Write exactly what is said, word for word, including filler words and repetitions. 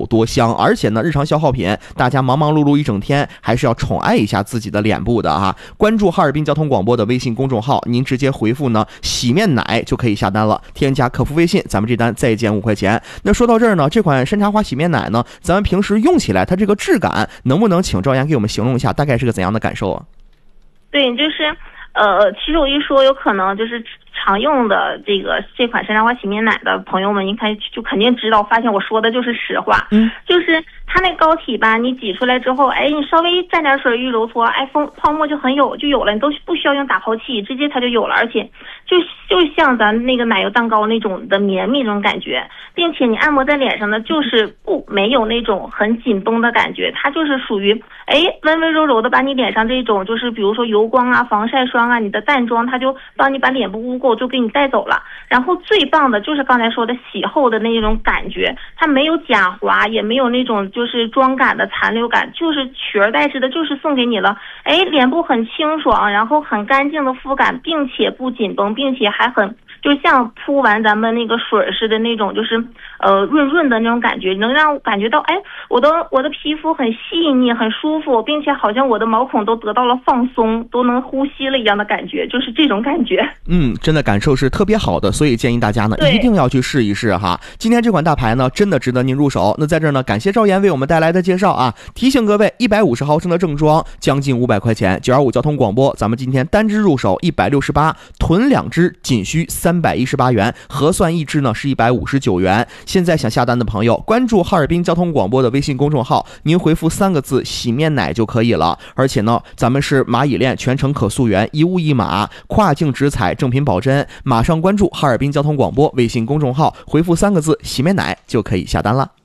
有多香。而且呢，日常消耗品，大家忙忙碌碌一整天，还是要宠爱一下自己的脸部的哈。关注哈尔滨交通广播的微信公众号，您直接回复呢洗面奶就可以下单了，添加客服微信，咱们这单再减五块钱。那说到这儿呢，这款山茶花洗面奶呢，咱们平时用起来它这个质感，能不能请赵岩给我们形容一下，大概是个怎样的感受啊？ 对，就是呃，其实我一说，有可能就是常用的这个这款山茶花洗面奶的朋友们，应该就肯定知道，发现我说的就是实话。嗯，就是它那膏体吧，你挤出来之后，哎，你稍微蘸点水一揉搓，哎，风泡沫就很有就有了，你都不需要用打泡器，直接它就有了，而且就就像咱那个奶油蛋糕那种的绵密那种感觉，并且你按摩在脸上呢，就是不没有那种很紧绷的感觉，它就是属于哎温温柔柔的把你脸上这种就是比如说油光啊、防晒霜啊、你的淡妆，它就帮你把脸部污垢就给你带走了。然后最棒的就是刚才说的洗后的那种感觉，它没有假滑，也没有那种就是妆感的残留感，就是取而代之的就是送给你了，哎，脸部很清爽，然后很干净的肤感，并且不紧绷，并且还很就像铺完咱们那个水似的那种，就是呃润润的那种感觉，能让感觉到哎，我的我的皮肤很细腻很舒服，并且好像我的毛孔都得到了放松，都能呼吸了一样的感觉，就是这种感觉。 嗯，真的感受是特别好的，所以建议大家呢一定要去试一试哈。今天这款大牌呢真的值得您入手。那在这儿呢，感谢赵岩为我们带来的介绍啊。提醒各位，一百五十毫升的正装将近五百块钱，九二五交通广播，咱们今天单支入手一百六十八，囤两支仅需三百一十八元，核算一支呢是一百五十九元。现在想下单的朋友，关注哈尔滨交通广播的微信公众号，您回复三个字洗面奶就可以了。而且呢，咱们是蚂蚁链全程可溯源，一物一码，跨境直采，正品保真。马上关注哈尔滨交通广播微信公众号，回复三个字洗面奶就可以下单了。